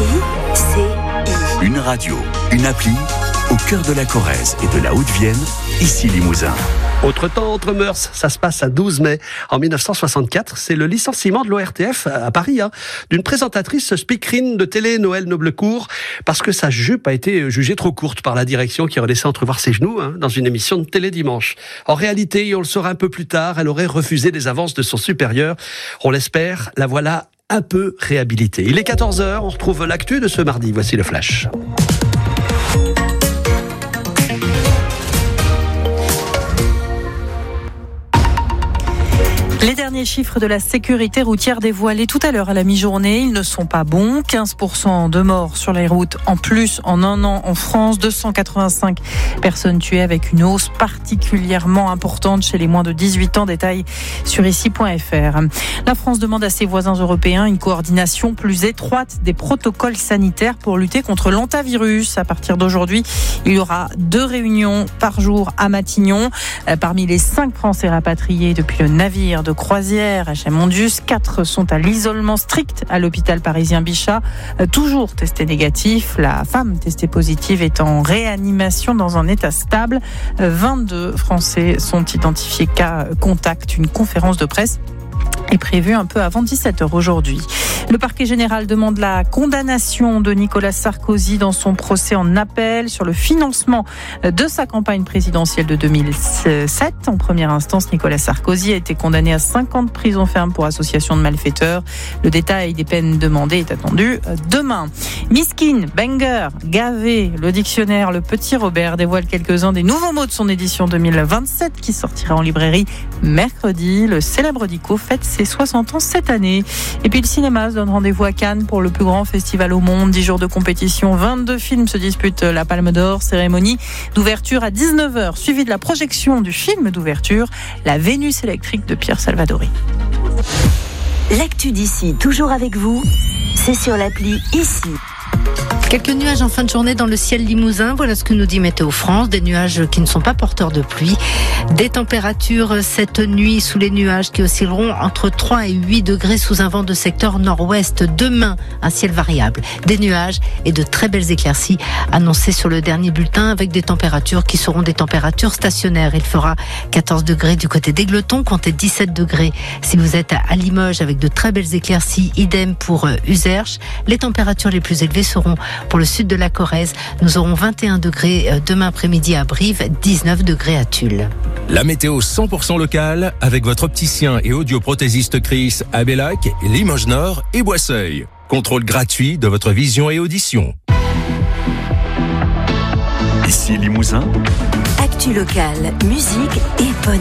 Une radio, une appli, au cœur de la Corrèze et de la Haute-Vienne, ici Limousin. Autre temps, autre mœurs, ça se passe à 12 mai. En 1964, c'est le licenciement de l'ORTF à Paris, d'une présentatrice speakerine de télé, Noël Noblecourt, parce que sa jupe a été jugée trop courte par la direction qui aurait laissé entrevoir ses genoux dans une émission de télé dimanche. En réalité, et on le saura un peu plus tard, elle aurait refusé des avances de son supérieur. On l'espère, la voilà un peu réhabilitée. Il est 14h, on retrouve l'actu de ce mardi. Voici le flash. Les derniers chiffres de la sécurité routière dévoilés tout à l'heure à la mi-journée, ils ne sont pas bons. 15% de morts sur les routes en plus en un an en France. 285 personnes tuées avec une hausse particulièrement importante chez les moins de 18 ans. Détail sur ici.fr. La France demande à ses voisins européens une coordination plus étroite des protocoles sanitaires pour lutter contre l'hantavirus. À partir d'aujourd'hui, il y aura 2 réunions par jour à Matignon. Parmi les 5 Français rapatriés depuis le navire de croisière HM-Ondius, 4 sont à l'isolement strict à l'hôpital parisien Bichat, toujours testé négatif. La femme testée positive est en réanimation dans un état stable. 22 Français sont identifiés cas contact. Une conférence de presse est prévue un peu avant 17h aujourd'hui. Le parquet général demande la condamnation de Nicolas Sarkozy dans son procès en appel sur le financement de sa campagne présidentielle de 2007. En première instance, Nicolas Sarkozy a été condamné à 5 ans de prison ferme pour association de malfaiteurs. Le détail des peines demandées est attendu demain. Miskin, banger, gavé, le dictionnaire Le Petit Robert dévoile quelques-uns des nouveaux mots de son édition 2027 qui sortira en librairie mercredi. Le célèbre dico fête ses 60 ans cette année. Et puis le cinéma se donne rendez-vous à Cannes pour le plus grand festival au monde. 10 jours de compétition, 22 films se disputent la Palme d'Or. Cérémonie d'ouverture à 19h, suivie de la projection du film d'ouverture, La Vénus électrique de Pierre Salvadori. L'actu d'ici, toujours avec vous, c'est sur l'appli Ici. Quelques nuages en fin de journée dans le ciel limousin. Voilà ce que nous dit Météo France. Des nuages qui ne sont pas porteurs de pluie. Des températures cette nuit sous les nuages qui oscilleront entre 3 et 8 degrés sous un vent de secteur nord-ouest. Demain, un ciel variable. Des nuages et de très belles éclaircies annoncées sur le dernier bulletin avec des températures qui seront des températures stationnaires. Il fera 14 degrés du côté d'Égletons, comptez 17 degrés si vous êtes à Limoges avec de très belles éclaircies. Idem pour Uzerche. Les températures les plus élevées seront pour le sud de la Corrèze. Nous aurons 21 degrés demain après-midi à Brive, 19 degrés à Tulle. La météo 100% locale avec votre opticien et audioprothésiste Chris à Bellac, Limoges Nord et Boisseuil. Contrôle gratuit de votre vision et audition. Ici Limousin. Actu locale, musique et bonne